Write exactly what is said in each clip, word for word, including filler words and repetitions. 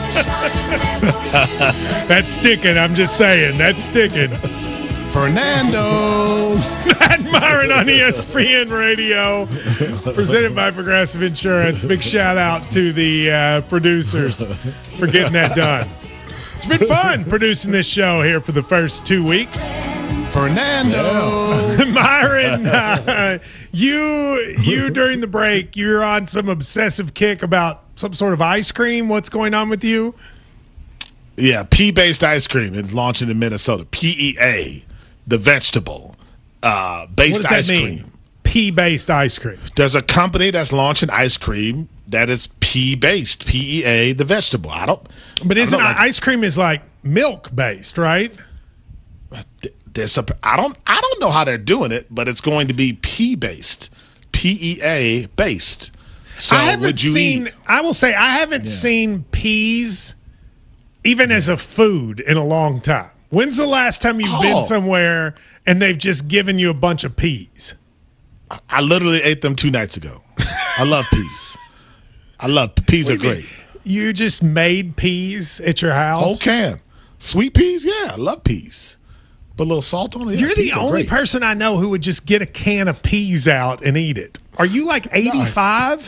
That's sticking. I'm just saying. That's sticking. Fernando. Matt Myron on E S P N Radio, presented by Progressive Insurance. Big shout out to the uh, producers for getting that done. It's been fun producing this show here for the first two weeks. Fernando. Myron, uh, you you during the break, you're on some obsessive kick about some sort of ice cream. What's going on with you? Yeah, pea-based ice cream is launching in Minnesota. P E A, the vegetable uh, based what does that ice mean? cream. Pea-based ice cream. There's a company that's launching ice cream that is pea-based. P E A, the vegetable. I don't. But isn't I don't like, ice cream is like milk-based, right? There's a, I don't. I don't know how they're doing it, but it's going to be pea-based, P E A based. So I haven't would you seen. eat? I will say I haven't Yeah. seen peas, even as a food, in a long time. When's the last time you've Oh. been somewhere and they've just given you a bunch of peas? I literally ate them two nights ago. I love peas. I love peas. Are What do you great. mean? You just made peas at your house? Whole can. Sweet peas, yeah, I love peas. Put a little salt on it. Yeah, You're the peas are only great. person I know who would just get a can of peas out and eat it. Are you like eighty-five?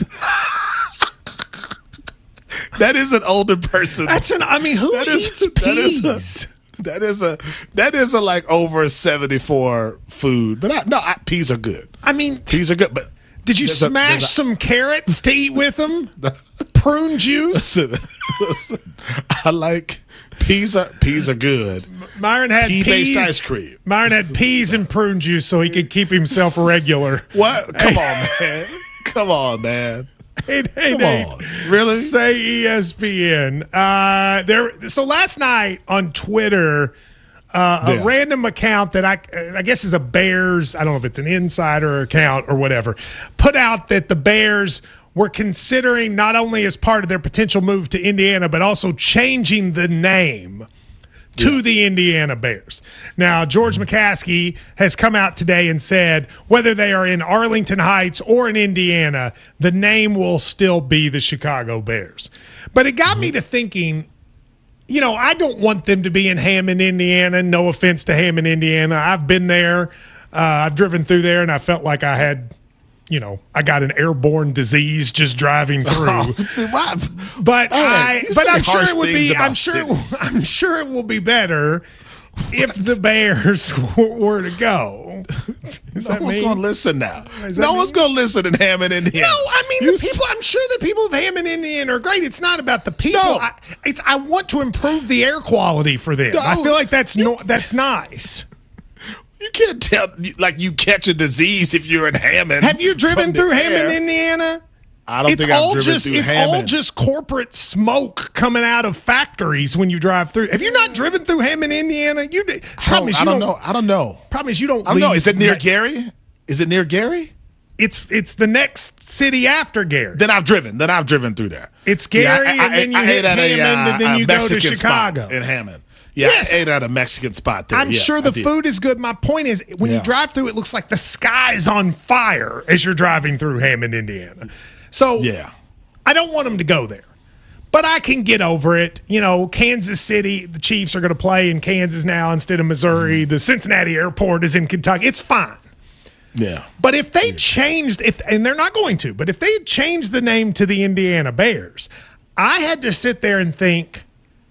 That is an older person. That's an. I mean, who That is- eats that is a- peas? That is a that is a like over seventy-four food. But I, no, I, peas are good. I mean, Peas are good. But did you there's a- smash there's a- some carrots to eat with them? Prune juice? listen, listen, I like peas. Are peas are good. Myron had Pea-based peas. ice cream. Myron had peas and prune juice so he could keep himself regular. What? Come on, man. Come on, man. Eight, eight, Come eight. on. Really? Say E S P N. Uh, there. So last night on Twitter, uh, a Yeah. random account that I, I guess is a Bears. I don't know if it's an insider account or whatever, put out that the Bears were considering not only as part of their potential move to Indiana, but also changing the name to Yeah. the Indiana Bears. Now, George McCaskey has come out today and said whether they are in Arlington Heights or in Indiana, the name will still be the Chicago Bears. But it got me to thinking, you know, I don't want them to be in Hammond, Indiana. No offense to Hammond, Indiana. I've been there. Uh, I've driven through there, and I felt like I had, you know, I got an airborne disease just driving through. Oh, see, why- But All right, I, you but say I'm sure harsh it would things be. I'm about sure. It, cities. I'm sure it will be better if the Bears were to go. Does No that one's mean? going to listen now. Does that No mean- one's going to listen in Hammond, Indiana. No, I mean You the people. I'm sure the people of Hammond, Indiana are great. It's not about the people. No. I, it's. I want to improve the air quality for them. No. I feel like that's no. That's nice. You can't tell, like, you catch a disease if you're in Hammond. Have you driven from the through Hammond, air. All I don't it's think I've all driven just through it's all Hammond. just corporate smoke coming out of factories when you drive through. Have you not driven through Hammond, Indiana? You did. I don't, Problem is I you don't know. I don't know. Problem is you don't. I don't know. leave Is it near that- Gary? Is it near Gary? It's it's the next city after Gary. Then I've driven. Then I've driven through there. It's Gary, and then you hit ate at a, Hammond, and then uh, you a go to Mexican spot Chicago. in Hammond. Yeah, Yes. I ate at a Mexican spot there. I'm Yeah, sure I the did. food is good. My point is, when you Yeah. drive through, it looks like the sky is on fire as you're driving through Hammond, Indiana. So Yeah. I don't want them to go there. But I can get over it. You know, Kansas City, the Chiefs are going to play in Kansas now instead of Missouri. Mm. The Cincinnati airport is in Kentucky. It's fine. Yeah. But if they changed, if and they're not going to, but if they had changed the name to the Indiana Bears, I had to sit there and think,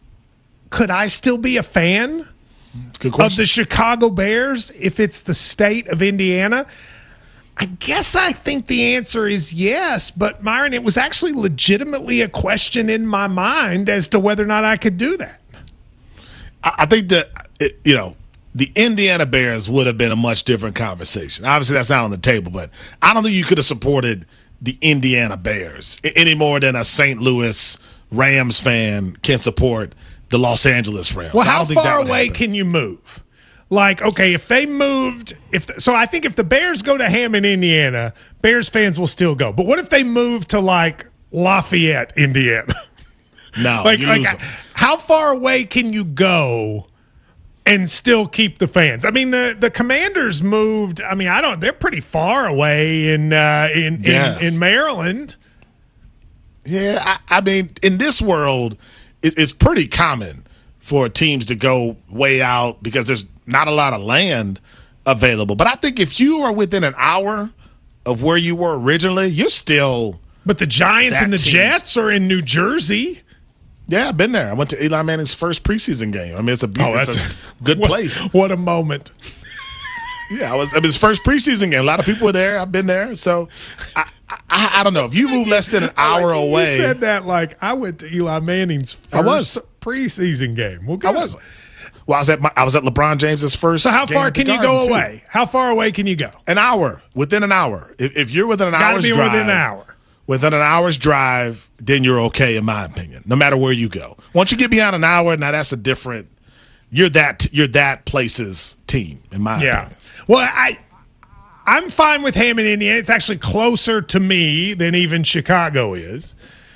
could I still be a fan Good of question. the Chicago Bears if it's the state of Indiana? I guess I think the answer is yes, but Myron, it was actually legitimately a question in my mind as to whether or not I could do that. I, I think that, it, you know, the Indiana Bears would have been a much different conversation. Obviously, that's not on the table, but I don't think you could have supported the Indiana Bears a- any more than a Saint Louis Rams fan can support the Los Angeles Rams. Well, I how don't think that far would away happen. can you move? Like, okay, if they moved, if so, I think if the Bears go to Hammond, Indiana, Bears fans will still go. But what if they move to like Lafayette, Indiana? No, like, you like lose 'em. how far away can you go and still keep the fans? I mean, the the Commanders moved. I mean, I don't. They're pretty far away in uh, in, Yes. in in Maryland. Yeah, I, I mean, in this world, it, it's pretty common for teams to go way out because there's not a lot of land available. But I think if you are within an hour of where you were originally, you're still. But the Giants and the team's, Jets are in New Jersey. Yeah, I've been there. I went to Eli Manning's first preseason game. I mean, it's a, oh, it's that's a good what, place. What a moment. Yeah, I was. I mean, his first preseason game. A lot of people were there. I've been there. So, I, I, I don't know. If you move less than an hour like away. You said that like I went to Eli Manning's first I was. preseason game. Well, I was. Well, I was at my, I was at LeBron James's first. So how game far can you go too. away? How far away can you go? An hour. Within an hour. If, if you're within an Gotta hour's be drive. within an hour. Within an hour's drive, then you're okay, in my opinion. No matter where you go. Once you get beyond an hour, now that's a different. You're that. You're that place's team, in my yeah. opinion. Well, I. I'm fine with Hammond, Indiana. It's actually closer to me than even Chicago is.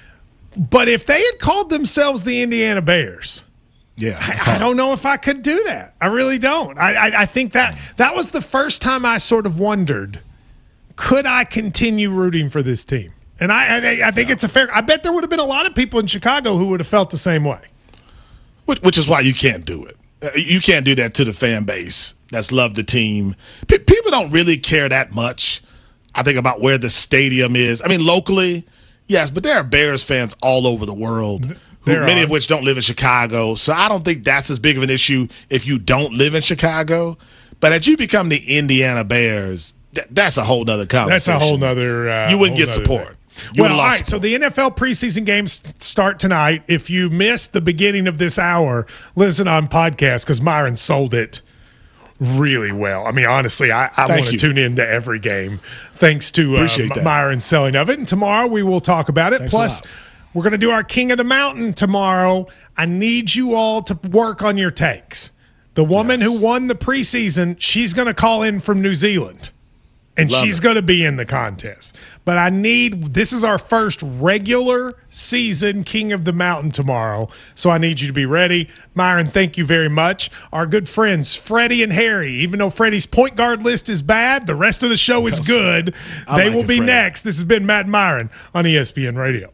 But if they had called themselves the Indiana Bears, yeah, I, I don't know if I could do that. I really don't. I, I, I think that that was the first time I sort of wondered, could I continue rooting for this team? And I, I, I think yeah. it's a fair. I bet there would have been a lot of people in Chicago who would have felt the same way. Which, which is why you can't do it. You can't do that to the fan base that's loved the team. P- people don't really care that much, I think, about where the stadium is. I mean, locally, yes, but there are Bears fans all over the world, who, many of which don't live in Chicago. So I don't think that's as big of an issue if you don't live in Chicago. But as you become the Indiana Bears, th- that's a whole nother conversation. That's a whole nother. Uh, you wouldn't get nother support. Thing. You well, all right, support. so the N F L preseason games start tonight. If you missed the beginning of this hour, listen on podcast because Myron sold it really well. I mean, honestly, I, I want to tune into every game thanks to uh, M- Myron's selling of it. And tomorrow we will talk about it. Thanks Plus, we're going to do our King of the Mountain tomorrow. I need you all to work on your takes. The woman yes. who won the preseason, she's going to call in from New Zealand. And Love she's going to be in the contest. But I need – this is our first regular season King of the Mountain tomorrow, so I need you to be ready. Myron, thank you very much. Our good friends, Freddie and Harry, even though Freddie's point guard list is bad, the rest of the show is good. I they like will it, be Freddie. next. This has been Matt and Myron on E S P N Radio.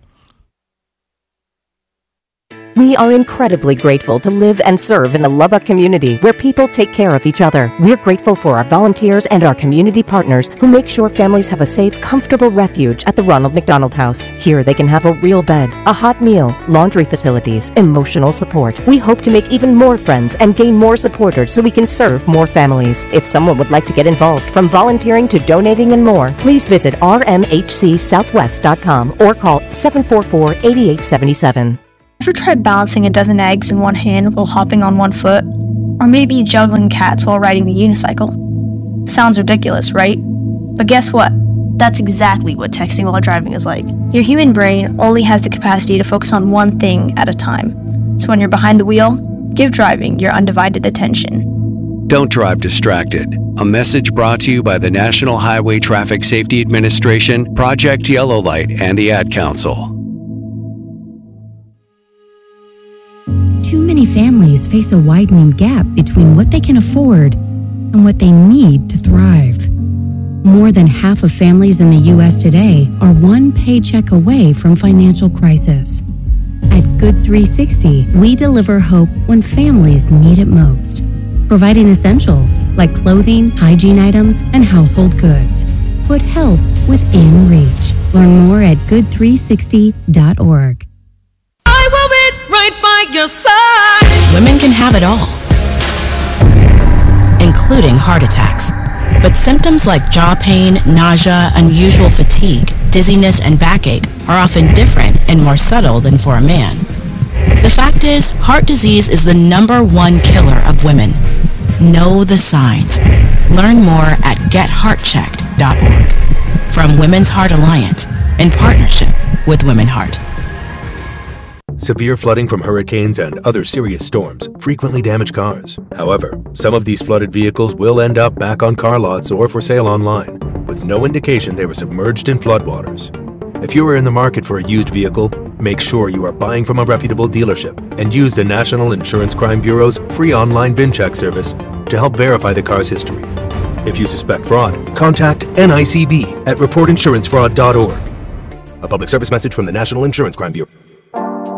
We are incredibly grateful to live and serve in the Lubbock community where people take care of each other. We're grateful for our volunteers and our community partners who make sure families have a safe, comfortable refuge at the Ronald McDonald House. Here they can have a real bed, a hot meal, laundry facilities, emotional support. We hope to make even more friends and gain more supporters so we can serve more families. If someone would like to get involved, from volunteering to donating and more, please visit r m h c southwest dot com or call seven four four, eight eight seven seven. Ever tried balancing a dozen eggs in one hand while hopping on one foot? Or maybe juggling cats while riding the unicycle? Sounds ridiculous, right? But guess what? That's exactly what texting while driving is like. Your human brain only has the capacity to focus on one thing at a time. So when you're behind the wheel, give driving your undivided attention. Don't drive distracted. A message brought to you by the National Highway Traffic Safety Administration, Project Yellow Light, and the Ad Council. Too many families face a widening gap between what they can afford and what they need to thrive. More than half of families in the U S today are one paycheck away from financial crisis. At Good three sixty, we deliver hope when families need it most, providing essentials like clothing, hygiene items, and household goods. Put help within reach. Learn more at good three sixty dot org. I will be right by your side. Women can have it all, including heart attacks. But symptoms like jaw pain, nausea, unusual fatigue, dizziness, and backache are often different and more subtle than for a man. The fact is, heart disease is the number one killer of women. Know the signs. Learn more at get heart checked dot org. From Women's Heart Alliance, in partnership with Women Heart. Severe flooding from hurricanes and other serious storms frequently damage cars. However, some of these flooded vehicles will end up back on car lots or for sale online, with no indication they were submerged in floodwaters. If you are in the market for a used vehicle, make sure you are buying from a reputable dealership and use the National Insurance Crime Bureau's free online VinCheck service to help verify the car's history. If you suspect fraud, contact N I C B at report insurance fraud dot org. A public service message from the National Insurance Crime Bureau.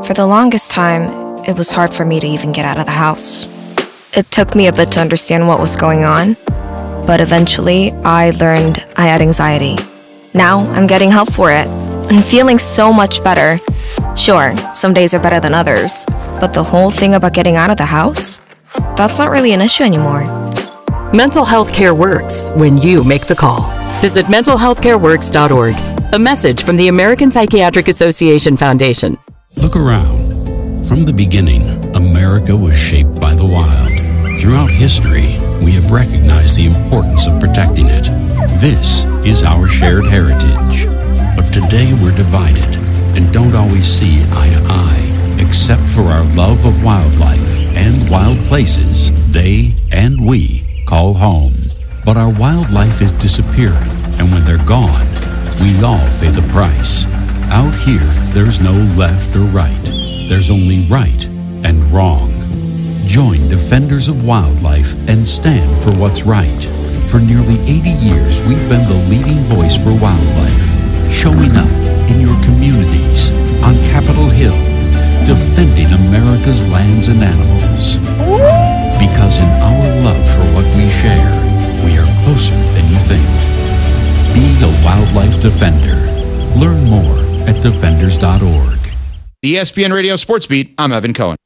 For the longest time, it was hard for me to even get out of the house. It took me a bit to understand what was going on, but eventually I learned I had anxiety. Now I'm getting help for it and feeling so much better. Sure, some days are better than others, but the whole thing about getting out of the house, that's not really an issue anymore. Mental health care works when you make the call. Visit mental health care works dot org. A message from the American Psychiatric Association Foundation. Look around. From the beginning, America was shaped by the wild. Throughout history, we have recognized the importance of protecting it. This is our shared heritage. But today we're divided and don't always see eye to eye, except for our love of wildlife and wild places they and we call home. But our wildlife is disappearing, and when they're gone, we all pay the price. Out here, there's no left or right. There's only right and wrong. Join Defenders of Wildlife and stand for what's right. For nearly eighty years, we've been the leading voice for wildlife, showing up in your communities, on Capitol Hill, defending America's lands and animals. Because in our love for what we share, we are closer than you think. Be a wildlife defender. Learn more at defenders dot org. The E S P N Radio Sports Beat, I'm Evan Cohen.